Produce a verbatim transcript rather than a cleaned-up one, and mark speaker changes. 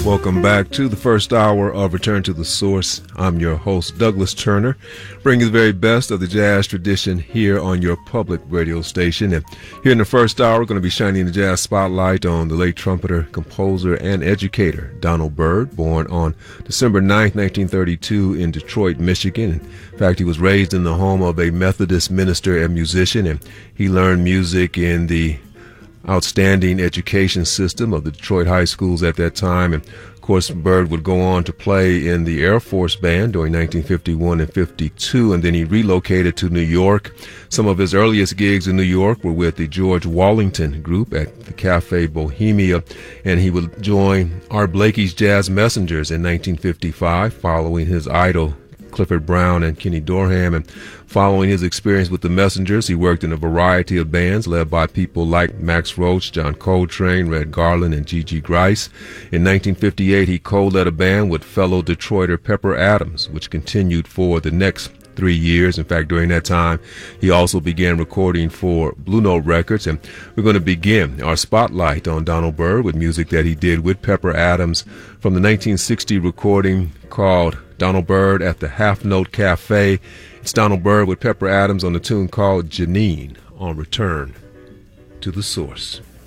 Speaker 1: Welcome back to the first hour of Return to the Source. I'm your host, Douglas Turner, bringing the very best of the jazz tradition here on your public radio station. And here in the first hour, we're going to be shining the jazz spotlight on the late trumpeter, composer, and educator Donald Byrd, born on December ninth, nineteen thirty-two in Detroit, Michigan. In fact, he was raised in the home of a Methodist minister and musician, and he learned music in the outstanding education system of the Detroit high schools at that time. And of course, Byrd would go on to play in the Air Force Band during nineteen fifty-one and fifty-two, and then he relocated to New York. Some of his earliest gigs in New York were with the George Wallington Group at the Cafe Bohemia, and he would join Art Blakey's Jazz Messengers in nineteen fifty-five, following his idol Clifford Brown and Kenny Dorham. And following his experience with the Messengers, he worked in a variety of bands led by people like Max Roach, John Coltrane, Red Garland, and Gigi Grice. In nineteen fifty-eight, he co-led a band with fellow Detroiter Pepper Adams, which continued for the next three years. In fact, during that time, he also began recording for Blue Note Records. And we're going to begin our spotlight on Donald Byrd with music that he did with Pepper Adams from the nineteen sixty recording called Donald Byrd at the Half Note Cafe. It's Donald Byrd with Pepper Adams on the tune called Janine on Return to the Source.